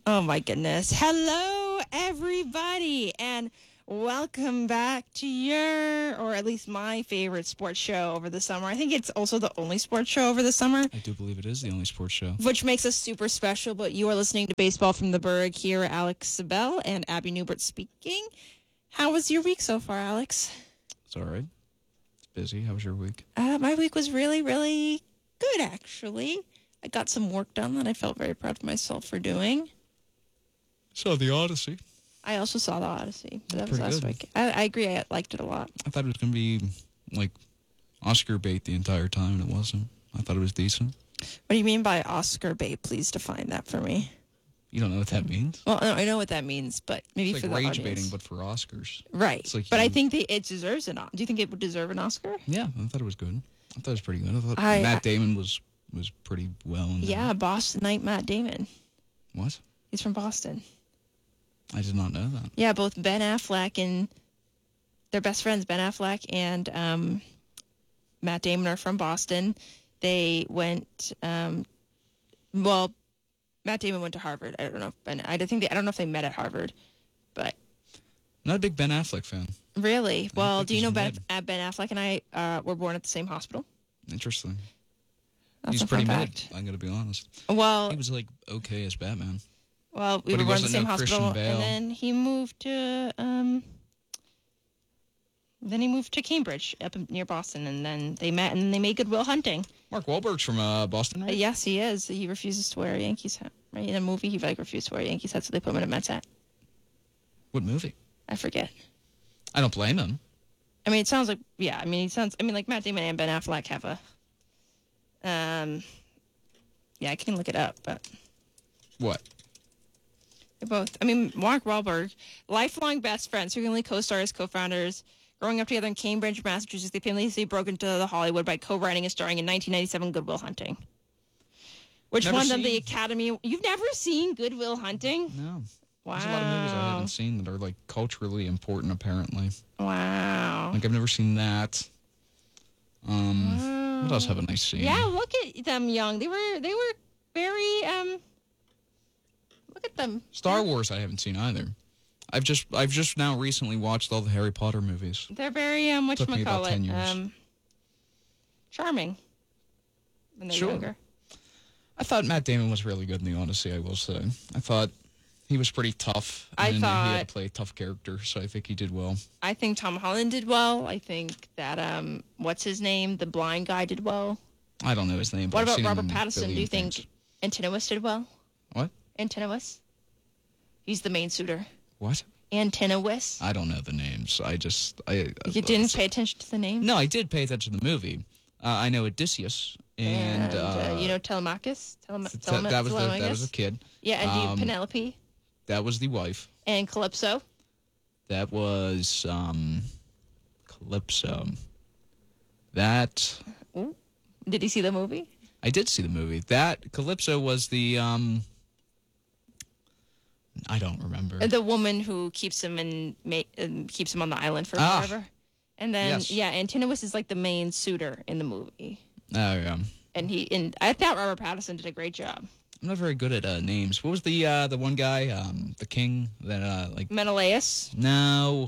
Oh, my goodness. Hello, everybody, and welcome back to your, or at least my favorite sports show over the summer. I think it's also the only sports show over the summer. I do believe it is the only sports show. Which makes us super special, but you are listening to Baseball from the Berg here. Alex Sabell and Abby Newbert speaking. How was your week so far, Alex? It's all right. It's busy. How was your week? My week was really, really good, actually. I got some work done that I felt very proud of myself for doing. Saw the Odyssey. I also saw The Odyssey. But that was Pretty last good. week. I agree. I liked it a lot. I thought it was going to be, like, Oscar bait the entire time, and it wasn't. I thought it was decent. What do you mean by Oscar bait? Please define that for me. You don't know what that means? Well, no, I know what that means, but maybe It's for like the rage audience. baiting, but for Oscars. Right. It's like but I you- think it deserves an Oscar. Do you think it would deserve an Oscar? Yeah, I thought it was good. I thought it was pretty good. I thought I- Matt Damon was pretty well in that. Yeah, Bostonite Matt Damon. What? He's from Boston. I did not know that. Yeah, both Ben Affleck and they're best friends. Ben Affleck and Matt Damon are from Boston. They went. Well, Matt Damon went to Harvard. I don't know. I don't know if they met at Harvard, but Not a big Ben Affleck fan. really. Well, think do you know he's Ben Affleck and I were born at the same hospital? Interesting. That's He's a pretty fun mid. fact. I'm going to be honest. Well, He was, like, okay as Batman. we but were he born at the wasn't same no Christian hospital, Bale. and then he moved to Cambridge, up near Boston, and then they met and they made Good Will Hunting. Mark Wahlberg's from Boston, right? Yes, he is. He refuses to wear a Yankees hat. Right in a movie, he refused to wear a Yankees hat, so they put him in a Mets hat. What movie? I forget. I don't blame him. I mean, it sounds like like Matt Damon and Ben Affleck have a. Yeah, I can look it up, but What? they're both. I mean, Mark Wahlberg, lifelong best friends, frequently co-stars, co-founders. Growing up together in Cambridge, Massachusetts, they famously broke into the Hollywood by co-writing and starring in 1997 Good Will Hunting, which Never won them the seen. Academy. You've never seen Good Will Hunting? No. Wow. There's a lot of movies I haven't seen that are, like, culturally important, apparently. Wow. Like, I've never seen that. What else have a nice scene? Yeah, look at them young. They were very look at them. Star Wars I haven't seen either. I've just now recently watched all the Harry Potter movies. They're very Took me about 10 years. charming when they're Sure. younger. I thought Matt Damon was really good in The Odyssey, I will say. I thought he was pretty tough. I and he thought- had to play a tough character, so I think he did well. I think Tom Holland did well. I think that what's his name? The blind guy did well. I don't know his name, but What I've about seen him Robert in a Pattinson? Do billion you think things. Antinous did well? What? Antinous? He's the main suitor. What? Antinous? I don't know the names. You didn't pay attention to the name? No, I did pay attention to the movie. I know Odysseus and you know Telemachus? that was a kid. Yeah, and Penelope That was the wife. and Calypso. That was Calypso. That Did you see the movie? I did see the movie. That Calypso was the I don't remember. The woman who keeps him keeps him on the island for Ah. forever. And then Yes. Antinous is like the main suitor in the movie. Oh yeah. And I thought Robert Pattinson did a great job. I'm not very good at names. What was the one guy, the king that like Menelaus, no,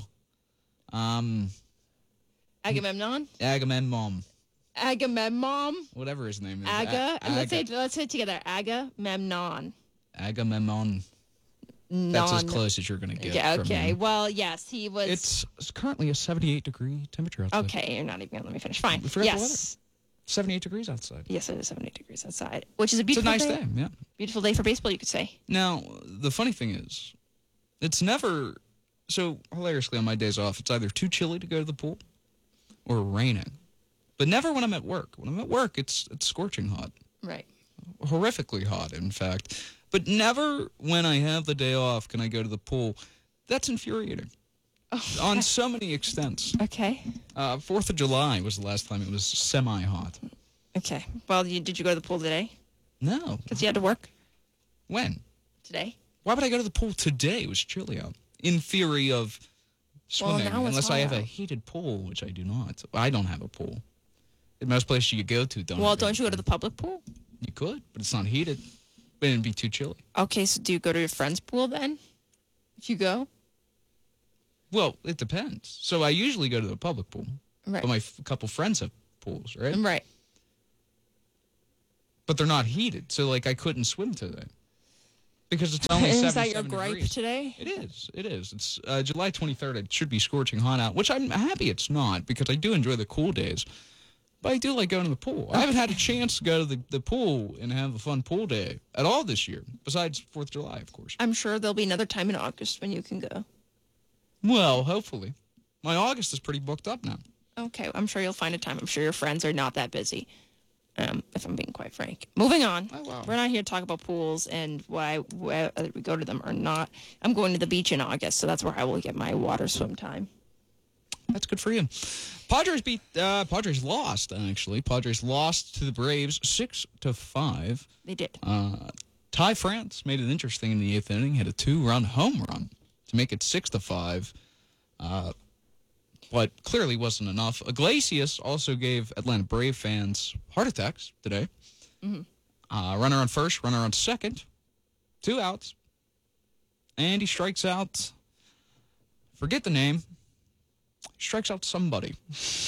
Agamemnon, Agamemnon, whatever his name is. let's say it together. Agamemnon. Agamemnon. That's as close as you're gonna get. Yeah, from okay. him. Well, yes, he was. It's currently a 78-degree temperature outside. Okay, you're not even gonna let me finish. Fine. We forgot the Yes. 78 degrees outside. Yes, it is 78 degrees outside, which is a It's a beautiful nice day. day. Yeah. Beautiful day for baseball, you could say. Now, the funny thing is, it's never so hilariously on my days off. It's either too chilly to go to the pool or raining, but never when I'm at work. When I'm at work, it's scorching hot, Right. horrifically hot, in fact. But never when I have the day off can I go to the pool. That's infuriating. On so many extents. Okay. 4th of July was the last time it was semi-hot. Okay. Well, did you go to the pool today? No. Because you had to work When? today. Why would I go to the pool today? It was chilly out. In theory of swimming, now it's unless I hot have a out. heated pool, which I do not. I don't have a pool. Most places you go to don't. Well, have don't you go to heated the public pool? You could, but it's not heated. But it'd be too chilly. Okay, so do you go to your friend's pool then? If you go? Well, it depends. So I usually go to the public pool. Right. But my couple friends have pools, right? Right. But they're not heated. So, like, I couldn't swim today. Because it's only 77 Is that your gripe degrees. today? It is. It is. It's July 23rd. It should be scorching hot out, which I'm happy it's not because I do enjoy the cool days. But I do like going to the pool. I haven't had a chance to go to the pool and have a fun pool day at all this year, besides 4th of July, of course. I'm sure there'll be another time in August when you can go. Well, hopefully. My August is pretty booked up now. Okay, I'm sure you'll find a time. I'm sure your friends are not that busy, if I'm being quite frank. Moving on. Oh, wow. We're not here to talk about pools and whether we go to them or not. I'm going to the beach in August, so that's where I will get my water swim time. That's good for you. Padres lost, actually. Padres lost to the Braves 6-5. They did. Ty France made it interesting in the 8th inning, hit a 2-run home run to make it 6-5. But clearly wasn't enough. Iglesias also gave Atlanta Brave fans heart attacks today. Mm-hmm. Runner on first, runner on second, 2 outs. And he strikes out, forget the name, strikes out somebody.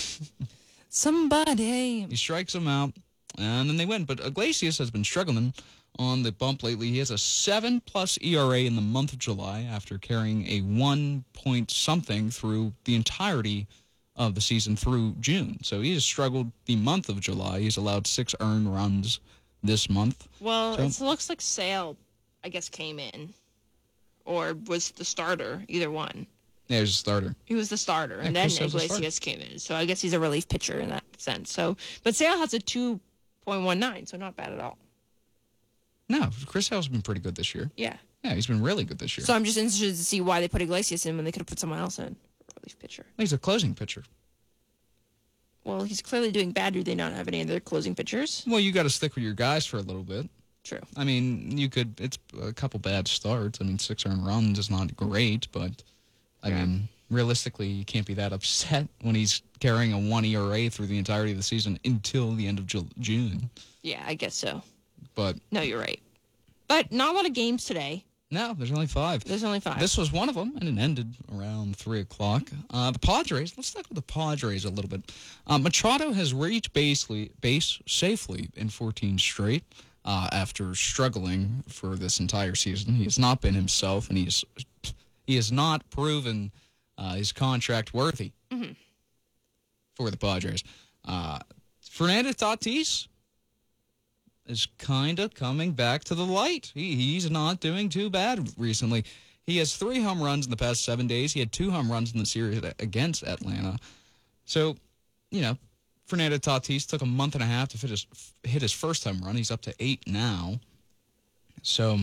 Somebody. He strikes him out, and then they win. But Iglesias has been struggling on the bump lately. He has a 7+ ERA in the month of July after carrying a 1-point-something through the entirety of the season through June. So he has struggled the month of July. He's allowed 6 earned runs this month. Well, So- it looks like Sale, I guess, came in. Or was the starter, either one. Yeah, he's a starter. He was the starter, and then Chris Sale's a starter. Iglesias came in. So I guess he's a relief pitcher in that sense. So, but Sale has a 2.19, so not bad at all. No, Chris Sale's been pretty good this year. Yeah. Yeah, he's been really good this year. So I'm just interested to see why they put Iglesias in when they could have put someone else in. Relief pitcher. He's a closing pitcher. Well, he's clearly doing bad. Do they not have any other closing pitchers? Well, you got to stick with your guys for a little bit. True. I mean, it's a couple bad starts. I mean, 6 earned runs is not great, but I mean, realistically, you can't be that upset when he's carrying a 1 ERA through the entirety of the season until the end of June. Yeah, I guess so. But No, you're right. But not a lot of games today. no, there's only 5. There's only 5. This was one of them, and it ended around 3 o'clock. The Padres, let's talk about the Padres a little bit. Machado has reached base safely in 14 straight after struggling for this entire season. He has not been himself, and he has not proven his contract worthy for the Padres. Fernando Tatis is kind of coming back to the light. He's not doing too bad recently. He has 3 home runs in the past 7 days. He had 2 home runs in the series against Atlanta. So, Fernando Tatis took a month and a half to hit his first home run. He's up to 8 now. So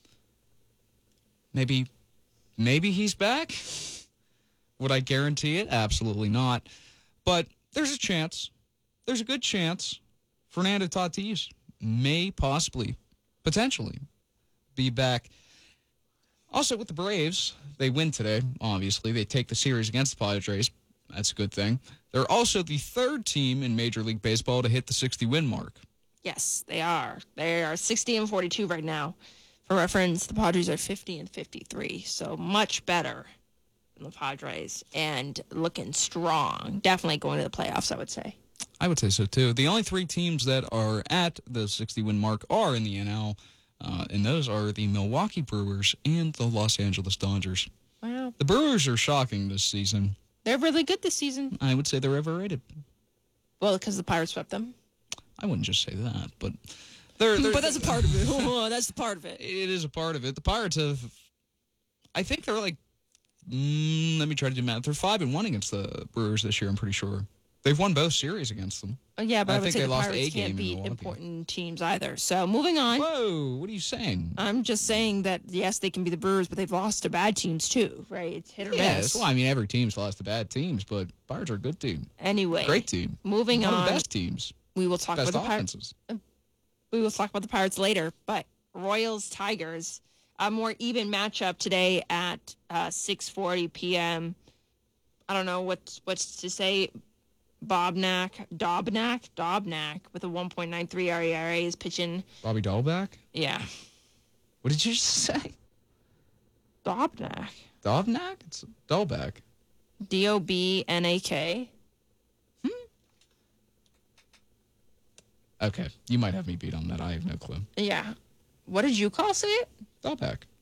maybe he's back. Would I guarantee it? Absolutely not. But there's a chance. There's a good chance Fernando Tatis may potentially be back. Also, with the Braves, they win today, obviously. They take the series against the Padres. That's a good thing. They're also the 3rd team in Major League Baseball to hit the 60-win mark. Yes, they are. They are 60-42 right now. For reference, the Padres are 50-53, so much better than the Padres and looking strong. Definitely going to the playoffs, I would say. I would say so, too. The only 3 teams that are at the 60-win mark are in the NL, and those are the Milwaukee Brewers and the Los Angeles Dodgers. Wow. The Brewers are shocking this season. They're really good this season. I would say they're overrated. Well, because the Pirates swept them. I wouldn't just say that, but they're But that's a part of it. That's the part of it. It is a part of it. The Pirates have, I think they're like, let me try to do math. They're 5-1 against the Brewers this year, I'm pretty sure. They've won both series against them. Yeah, but I would think say they the lost Pirates a game can't in beat Milwaukee. important teams either. So moving on. Whoa, what are you saying? I'm just saying that, yes, they can be the Brewers, but they've lost to bad teams too, right? It's hit or Yes, miss. well, I mean, every team's lost to bad teams, but Pirates are a good team. Anyway, Great team. moving One of on. the best teams. We will talk Best about the Pirates. offenses. We will talk about the Pirates later, but Royals Tigers, a more even matchup today at 6:40 p.m. I don't know what's to say. Dobnak with a 1.93 ERA is pitching. Bobby Dahlback? Yeah, What did you just say? Dobnak. Dobnak? It's Dalbec. Dobnak. Okay, you might have me beat on that. I have no clue. Yeah. What did you call say it? Dalbec.